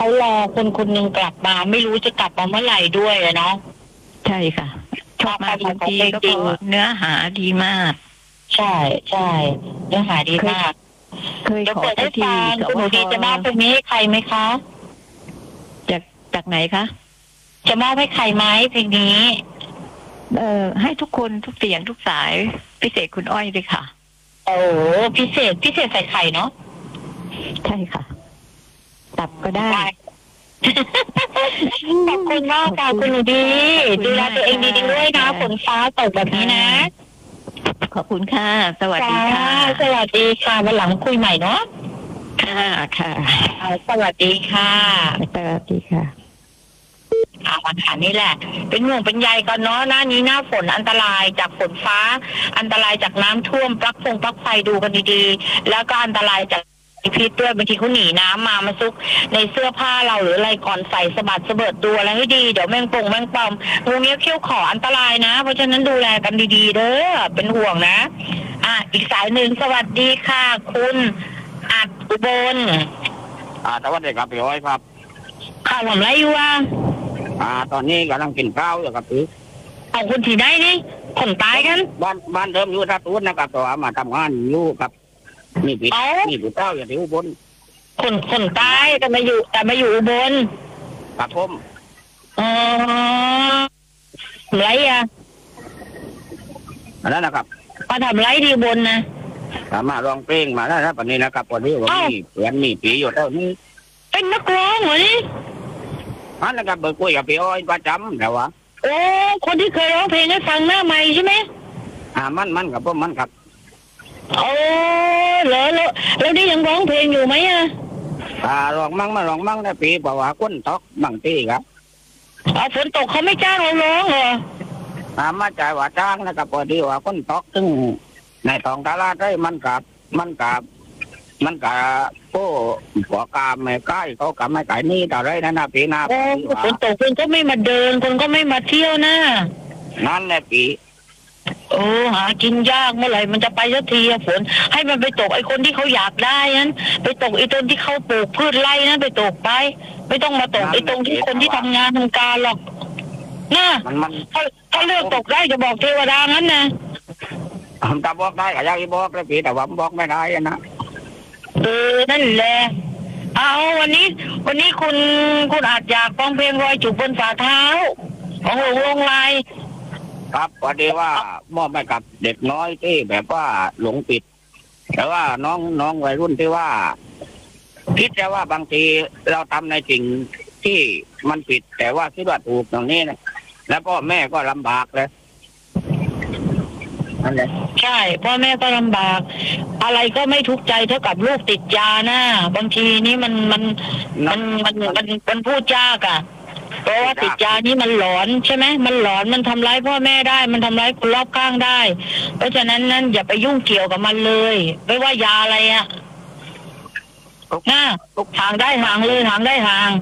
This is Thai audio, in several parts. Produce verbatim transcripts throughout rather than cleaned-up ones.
รอคนคนหนึ่งกลับมาไม่รู้จะกลับมาเมื่อไหร่ด้วยอะเนาะใช่ค่ะชอบมาบางทีก็เพราะเนื้อหาดีมากใช่ใช่เนื้อหาดีมากเคยขอไปที่คุณหนูดีจะมอบเพลงนี้ให้ใครไหมคะจากจากไหนคะจะมอบให้ใครไหมเพลงนี้เอ่อให้ทุกคนทุกเสียงทุกสายพิเศษคุณอ้อยเลยค่ะโอ้พิเศษพิเศษใส่ไข่เนาะใช่ค่ะตับก็ได้ขอบคุณมากค่ะคุณหนูดีดูแลตัวเองดีๆด้วยนะฝนฟ้าตกแบบนี้นะขอบคุณค่ะสวัสดีค่ะสวัสดีค่ะวันหลังคุยใหม่เนาะค่ะค่ะสวัสดีค่ะสวัสดีค่ะอาวันขานี่แหละเป็นห่วงเป็นใยกันเนาะหน้านี้หน้าฝนอันตรายจากฝนฟ้าอันตรายจากน้ำท่วมปลั๊กฟงปลั๊กไฟดูกันดีๆแล้วก็อันตรายจากพิษด้วยบางทีเขาหนีน้ำมามาซุกในเสื้อผ้าเราหรืออะไรก่อนใส่สะบัดสะเบิดตัวอะไรให้ดีเดี๋ยวแมงป่งแมงป่องงูเงี้ยเขี้ยวขออันตรายนะเพราะฉะนั้นดูแลกันดีๆเด้อเป็นห่วงนะอ่ะอีกสายหนึ่งสวัสดีค่ะคุณอัดอุบลอ่าสวัสดีครับพี่อ้อยครับข่าวผมไรอยู่อ่ะอ่าตอนนี้กำลังกินข้าวอยู่ครับพี่เอาคนที่ได้นี่คนตายกันบ้านบ้านเดิมอยู่ท่าตูนนะครับแต่ว่ามาทำงานอยู่ครับนี่ปิดนี่ปิดเต้าอย่างที่อุบลคนคนตายแต่มาอยู่แต่มาอยู่อุบลครับผมอ๋อไรอ่ะอันนั้นนะครับมาทำไรดีบนนะมาร้องเพลงมาแล้วนะปัจจุบันนะครับวันนี้วันนี้เพื่อนมีปีอยู่เท่านี้เป็นนักร้องเหรอนี่อันนั้นครับเบอร์คุยกับพี่อ้อยประจำแต่ว่าโอ้คนที่เคยร้องเพลงให้ฟังหน้าใหม่ใช่ไหมอ่ามันมันกับผมมันครับโอ้เหรอแล้วแล้วนี่ยังร้องเพลงอยู่ไหมอ่ะอ่าร้องมั่งมาร้องมั่งนะปีบอกว่าก้นตอกบางทีครับอ๋อฝนตกเขาไม่จ้างเราร้องเหรออ่ามาจ่ายว่าจ้างนะครับพอดีว่าก้นตอกซึ่งในท้องตลาดได้มันกับมันกับมันกับโอ้หัวกามไม่ใกล้เขากับไม่ไก่นี่แต่ไรนั่นนะปีหน้าฝนตกคนก็ไม่มาเดินคนก็ไม่มาเที่ยวนะนั่นแหละปีโอ้หากินยากเมื่อไหร่มันจะไปสักทีฝนให้มันไปตกไอ้คนที่เขาอยากได้นั้นไปตกไอ้ต้นที่เขาปลูกพืชไร่นั้นไปตกไปไม่ต้องมาตกไอ้ตรงที่คนที่ทำงานทำการหรอกนะถ้าถ้าเลือกตกได้จะบอกเทวดางั้นนะผมจะบอกได้ก็อยากจะบอกแล้วปีแต่ว่าผมบอกไม่ได้นะเออนั่นแหละเอาวันนี้วันนี้คุณคุณอาจอยากฟังเพลงรอยจูบบนฝ่าเท้าของหลวงลงลายครับพอดีว่ามอบให้กับเด็กน้อยที่แบบว่าหลงผิดแต่ว่าน้องน้องวัยรุ่นที่ว่าคิดแต่ว่าบางทีเราทำในสิ่งที่มันผิดแต่ว่าคิดว่าถูกตรงนี้นะแล้วก็แม่ก็ลำบากเลยนั่นแหละใช่พ่อแม่ก็ลำบากอะไรก็ไม่ทุกข์ใจเท่ากับลูกติดยานะบางทีนี้มันมันมันมันมันมันพูดยากอ่ะเพราะว่าติดยานี้มันหลอนใช่ไหมมันหลอนมันทำร้ายพ่อแม่ได้มันทำร้ายคนรอบข้างได้เพราะฉะนั้นนั้นอย่าไปยุ่งเกี่ยวกับมันเลยไม่ว่ายาอะไรอ่ะนะห่างได้ห่างเลยห่างได้ห่าง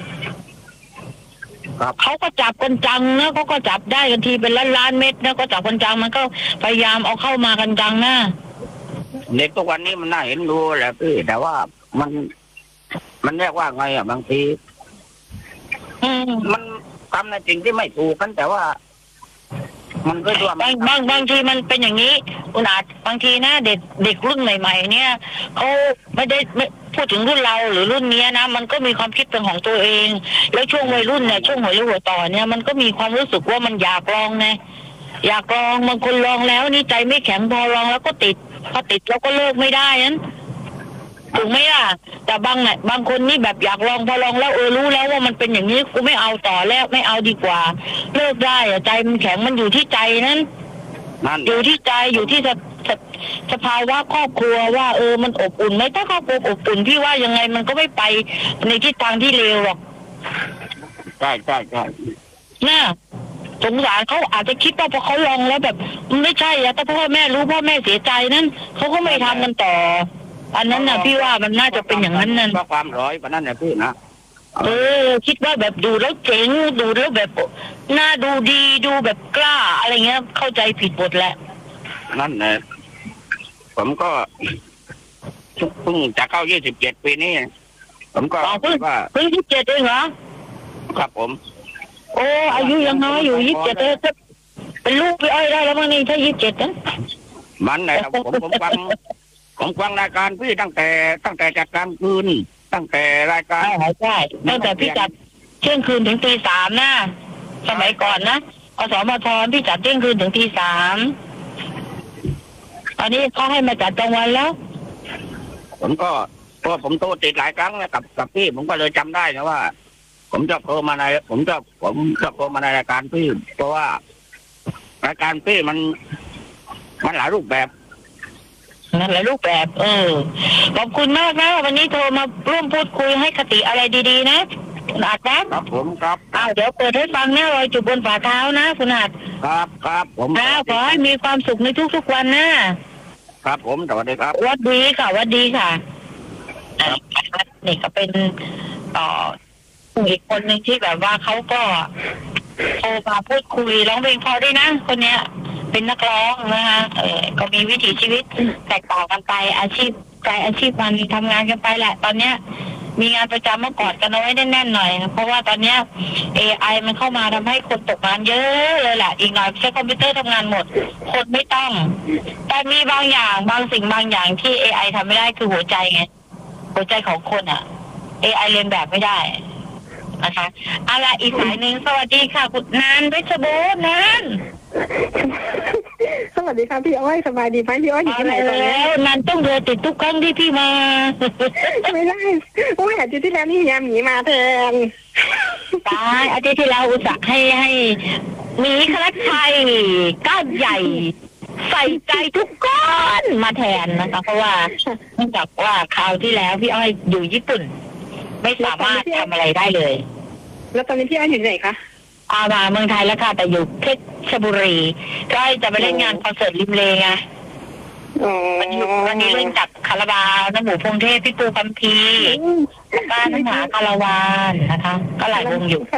เขาก็จับกันจังนะเขาก็จับได้กันทีเป็นล้านล้านเม็ดนะก็จับกันจังมันก็พยายามเอาเข้ามากันจังนะเด็กทุกวันนี้มันน่าเห็นดูแหละพี่แต่ว่ามันมันเรียกว่าไงอ่ะบางทีมันทำในสิ่งที่ไม่ถูกกันแต่ว่ามันก็ตัวบางบางบางทีมันเป็นอย่างนี้คุณอาจบางทีนะเด็กเด็กรุ่นใหม่ๆเนี่ยเขาไม่ได้ไม่พูดถึงรุ่นเราหรือรุ่นนี้นะมันก็มีความคิดเป็นของตัวเองแล้วช่วงวัยรุ่นเนี่ยช่วงหัวเรียวหัวต่อเนี่ยมันก็มีความรู้สึกว่ามันอยากลองไงอยากลองบางคนลองแล้วนี่ใจไม่แข็งพอลองแล้วก็ติดพอติดแล้วก็เลิกไม่ได้นั้นถูกไหมล่ะแต่บางเนี่ยบางคนนี่แบบอยากลองพอลองแล้วเออรู้แล้วว่ามันเป็นอย่างนี้กูไม่เอาต่อแล้วไม่เอาดีกว่าเลิกได้อะใจมันแข็งมันอยู่ที่ใจนั้นอยู่ที่ใจอยู่ที่สสภาวะครอบครัวว่าเออมันอบอุ่นไหมถ้าครอบครัวอบอุ่นพี่ว่ายังไงมันก็ไม่ไปในทิศทางที่เลวหรอกใช่ใช่ใช่น่าสงสารเขาอาจจะคิดว่าพอเขาลองแล้วแบบมันไม่ใช่อะแต่พ่อแม่รู้พ่อแม่เสียใจนั้นเขาก็ไม่ทำกันต่ออันนั้นน่ะพี่ว่ามันน่าจะเป็นอย่างนั้นนั่นเพราะความร้อยเพราะนั่นแหละพี่นะเออคิดว่าแบบดูแล้วเจ๋งดูแล้วแบบน่าดูดีดูแบบกล้าอะไรเงี้ยเข้าใจผิดหมดแหละนั่นแหละผมก็เพิ่งจะเข้ายี่สิบเจ็ดปีนี้ผมก็อ๋อเพิ่งว่าเพิ่งยี่สิบเจ็ดเองเหรอครับผมโอ้อายุยังน้อยอยู่ยี่สิบเจ็ดเลยถ้าเป็นลูกพี่อ้อยได้แล้วมั้งนี่ถ้ายี่สิบเจ็ดนะมันไหนครับผมผมฟังผมฟังรายการพี่ตั้งแต่ตั้งแต่จัดการคืนตั้งแต่รายการใช่ใช่ตั้งแต่พี่จัดเที่ยงคืนถึงตีสามนะสมัยก่อนนะอสมทพี่จัดเที่ยงคืนถึงตีสามตอนนี้เขาให้มาจัดกลางวันแล้วผมก็เพราะผมโทรติดหลายครั้งนะกับกับพี่ผมก็เลยจำได้นะว่า ผมชอบโทรมาในผมชอบผมชอบโทรมาในรายการพี่เพราะว่ารายการพี่มันมันหลายรูปแบบนั่นแหละรูปแบบ เออขอบคุณมากนะวันนี้โทรมาร่วมพูดคุยให้คติอะไรดีๆนะคุณอาจนะครับผมครับอ้าวเดี๋ยวเปิดให้ฟังนะรอยจุบบนฝ่าเท้านะคุณอาจครับครับผมนะขอให้มีความสุขในทุกๆวันนะครับผมสวัสดีครับวัดดีค่ะวัดดีค่ะครับนี่ก็เป็นต่ออีกคนหนึ่งที่แบบว่าเขาก็โทรมาพูดคุยร้องเพลงพอด้วยนะคนเนี้ย เป็นนักร้องนะคะเออก็มีวิถีชีวิตแตกต่างกันไปอาชีพกายอาชีพมันทำงานกันไปแหละ ตอนเนี้ย มีงานประจำมาก่อนกันเอาไว้แน่นๆหน่อยเพราะว่าตอนเนี้ย เอ ไอ มันเข้ามาทำให้คนตกงานเยอะเลยแหละอีกหน่อยใช้คอมพิวเตอร์ทำงานหมด คนไม่ต้อง แต่มีบางอย่างบางสิ่งบางอย่างที่ เอ ไอ ทำไม่ได้คือหัวใจไงหัวใจของคนอ่ะ เอ ไอ เรียนแบบไม่ได้นะคะอะไรอีกสายหนึ่งสวัสดีค่ะคุณนันเพชรบูรณ์นันสวัสดีค่ะพี่อ้อยสบายดีไหมพี่อ้อยอยู่ที่ไหนตอนนี้แล้วนันต้องเรือติดทุกครั้งที่พี่มาไม่ได้โอ้ยอาทิตย์ที่แล้วนี่ยาหมีมาแทนตายอาทิตย์ที่แล้วอุตส่าห์ให้ให้หมีคลักชัยก้านใหญ่ ใส่ใจทุกคนมาแทนนะคะเพราะว่าเนื่องจากว่าคราวที่แล้วพี่อ้อยอยู่ญี่ปุ่น ไม่สามารถทำอะไรได้เลยแล้วตอนนี้พี่อ้อยอยู่ที่ไหนคะอามาเมืองไทยแล้วค่ะแต่อยู่เพชรบุรีก็จะไปเล่นงานคอนเสิร์ตริมเลไงอ๋อวันนี้วันนี้เล่นกับคาราบาวน้ำหมูพงเทพพี่ปูคัมพีร์บ้านน้ำหมาคาราวานนะคะ ก็หลายวงอยู่